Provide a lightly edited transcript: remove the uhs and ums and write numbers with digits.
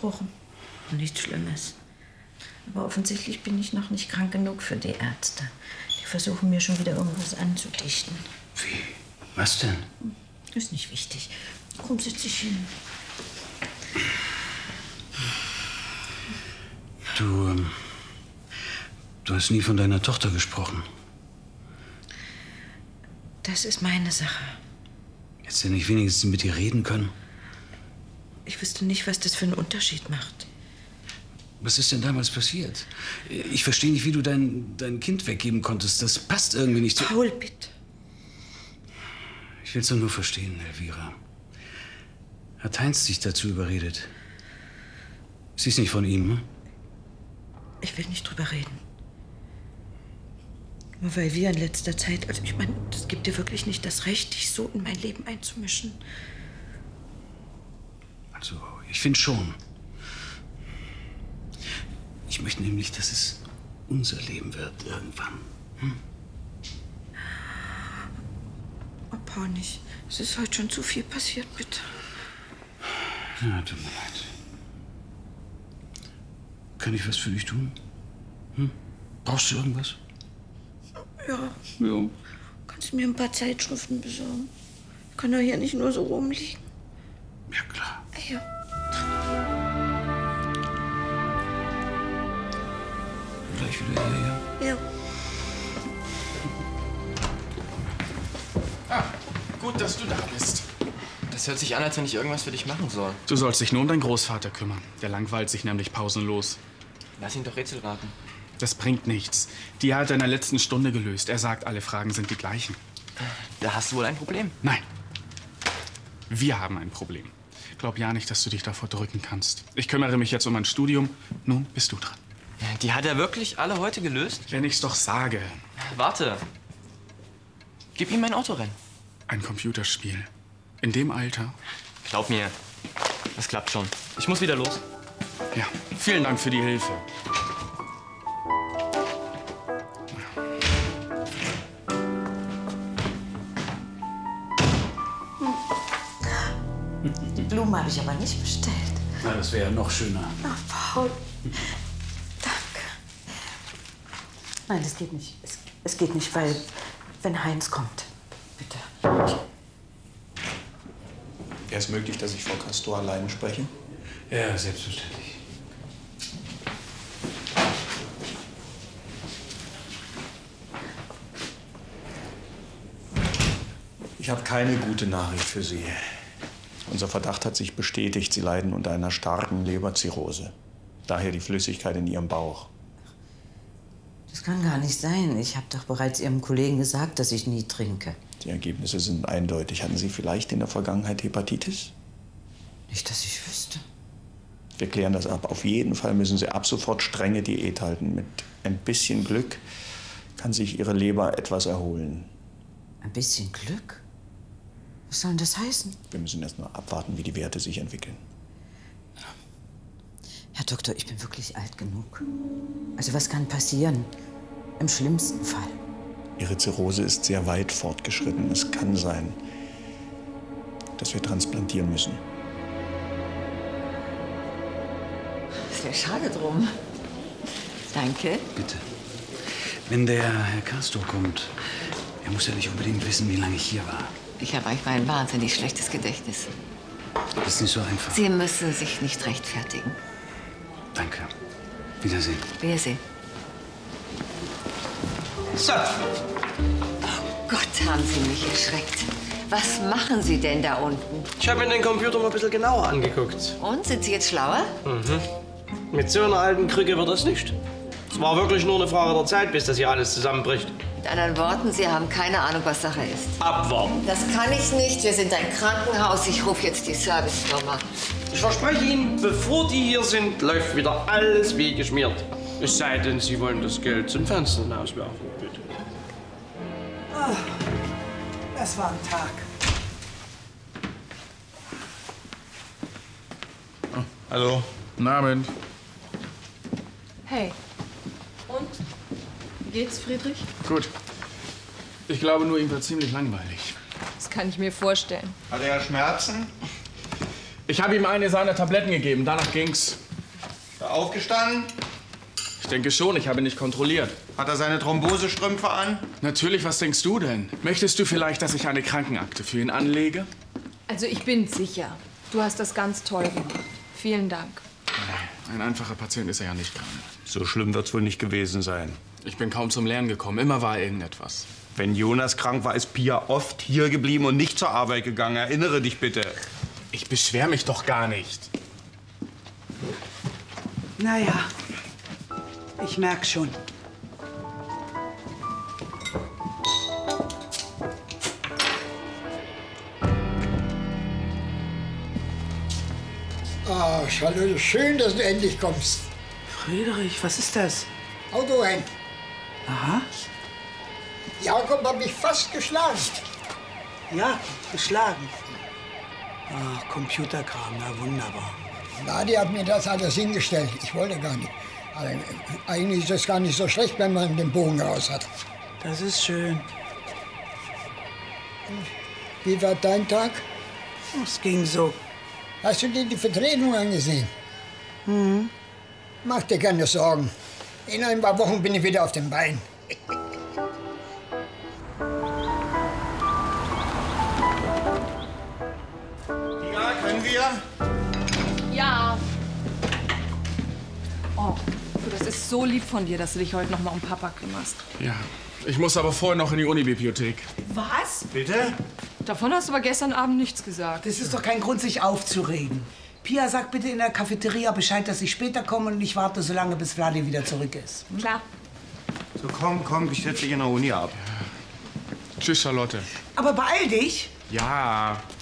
versprochen. Nichts Schlimmes. Aber offensichtlich bin ich noch nicht krank genug für die Ärzte. Die versuchen mir schon wieder irgendwas anzudichten. Wie? Was denn? Ist nicht wichtig. Komm, setz dich hin. Du hast nie von deiner Tochter gesprochen. Das ist meine Sache. Hättest du nicht wenigstens mit ihr reden können? Ich wüsste nicht, was das für einen Unterschied macht. Was ist denn damals passiert? Ich verstehe nicht, wie du dein Kind weggeben konntest. Das passt irgendwie nicht zu... Paul, bitte. Ich will's doch nur verstehen, Elvira. Hat Heinz dich dazu überredet? Sie ist nicht von ihm, ne? Ich will nicht drüber reden. Nur weil wir in letzter Zeit... Also ich meine, das gibt dir wirklich nicht das Recht, dich so in mein Leben einzumischen. Also, ich finde schon. Ich möchte nämlich, dass es unser Leben wird irgendwann. Hm? Oh, Paul, nicht. Es ist heute schon zu viel passiert, bitte. Ja, tut mir leid. Kann ich was für dich tun? Hm? Brauchst du irgendwas? Ja. Ja. Kannst du mir ein paar Zeitschriften besorgen? Ich kann doch hier nicht nur so rumliegen. Ja, klar. Ja. Gleich wieder hierher? Ja. Ah, gut, dass du da bist. Das hört sich an, als wenn ich irgendwas für dich machen soll. Du sollst dich nur um deinen Großvater kümmern. Der langweilt sich nämlich pausenlos. Lass ihn doch Rätsel raten. Das bringt nichts. Die hat er in der letzten Stunde gelöst. Er sagt, alle Fragen sind die gleichen. Da hast du wohl ein Problem. Nein. Wir haben ein Problem. Glaub ja nicht, dass du dich davor drücken kannst. Ich kümmere mich jetzt um mein Studium. Nun bist du dran. Die hat er wirklich alle heute gelöst? Wenn ich's doch sage. Warte. Gib ihm mein Autorennen. Ein Computerspiel. In dem Alter? Glaub mir, das klappt schon. Ich muss wieder los. Ja, vielen Dank für die Hilfe. Die Blumen habe ich aber nicht bestellt. Na, das wäre ja noch schöner. Ach, Paul. Danke. Nein, das geht nicht. Es geht nicht, weil, wenn Heinz kommt. Bitte. Wäre es möglich, dass ich Frau Castor alleine spreche? Ja, selbstverständlich. Ich habe keine gute Nachricht für Sie. Unser Verdacht hat sich bestätigt. Sie leiden unter einer starken Leberzirrhose. Daher die Flüssigkeit in Ihrem Bauch. Das kann gar nicht sein. Ich habe doch bereits Ihrem Kollegen gesagt, dass ich nie trinke. Die Ergebnisse sind eindeutig. Hatten Sie vielleicht in der Vergangenheit Hepatitis? Nicht, dass ich wüsste. Wir klären das ab. Auf jeden Fall müssen Sie ab sofort strenge Diät halten. Mit ein bisschen Glück kann sich Ihre Leber etwas erholen. Ein bisschen Glück? Was soll denn das heißen? Wir müssen erst mal abwarten, wie die Werte sich entwickeln. Herr Doktor, ich bin wirklich alt genug. Also was kann passieren? Im schlimmsten Fall. Ihre Zirrhose ist sehr weit fortgeschritten. Es kann sein, dass wir transplantieren müssen. Das wäre schade drum. Danke. Bitte. Wenn der Herr Castor kommt, er muss ja nicht unbedingt wissen, wie lange ich hier war. Ich habe einfach ein wahnsinnig schlechtes Gedächtnis. Das ist nicht so einfach. Sie müssen sich nicht rechtfertigen. Danke. Wiedersehen. Wiedersehen. So. Oh Gott, haben Sie mich erschreckt. Was machen Sie denn da unten? Ich habe mir den Computer mal ein bisschen genauer angeguckt. Und, sind Sie jetzt schlauer? Mit so einer alten Krücke wird das nicht. Es war wirklich nur eine Frage der Zeit, bis das hier alles zusammenbricht. Mit anderen Worten, Sie haben keine Ahnung, was Sache ist. Abwarten. Das kann ich nicht. Wir sind ein Krankenhaus. Ich rufe jetzt die Servicefirma. Ich verspreche Ihnen, bevor die hier sind, läuft wieder alles wie geschmiert. Es sei denn, Sie wollen das Geld zum Fenster hinauswerfen, bitte. Ah, das war ein Tag. Oh, hallo. Guten Abend. Hey. Und? Wie geht's, Friedrich? Gut. Ich glaube nur, ihm wird ziemlich langweilig. Das kann ich mir vorstellen. Hat er Schmerzen? Ich habe ihm eine seiner Tabletten gegeben, danach ging's. Ist er aufgestanden? Ich denke schon, ich habe ihn nicht kontrolliert. Hat er seine Thrombosestrümpfe an? Natürlich, was denkst du denn? Möchtest du vielleicht, dass ich eine Krankenakte für ihn anlege? Also ich bin sicher. Du hast das ganz toll gemacht. Vielen Dank. Ein einfacher Patient ist er ja nicht gerade. So schlimm wird's wohl nicht gewesen sein. Ich bin kaum zum Lernen gekommen. Immer war irgendetwas. Wenn Jonas krank war, ist Pia oft hier geblieben und nicht zur Arbeit gegangen. Erinnere dich bitte. Ich beschwere mich doch gar nicht. Naja, ich merk schon. Ah, Charlotte, schön, dass du endlich kommst. Friedrich, was ist das? Auto rein. Aha. Jakob hat mich fast geschlagen. Ja, geschlagen. Ach, Computerkram, na wunderbar. Nadia hat mir das alles hingestellt. Ich wollte gar nicht. Aber eigentlich ist es gar nicht so schlecht, wenn man den Bogen raus hat. Das ist schön. Wie war dein Tag? Es ging so. Hast du dir die Vertretung angesehen? Mhm. Mach dir keine Sorgen. In ein paar Wochen bin ich wieder auf den Beinen. Ja, können wir? Ja. Oh, das ist so lieb von dir, dass du dich heute noch mal um Papa kümmerst. Ja. Ich muss aber vorher noch in die Unibibliothek. Was? Bitte? Davon hast du aber gestern Abend nichts gesagt. Das ist doch kein Grund, sich aufzuregen. Pia, sag bitte in der Cafeteria Bescheid, dass ich später komme und ich warte so lange, bis Vladi wieder zurück ist. Klar. So, komm, ich setze dich in der Uni ab. Tschüss, Charlotte. Aber beeil dich. Ja.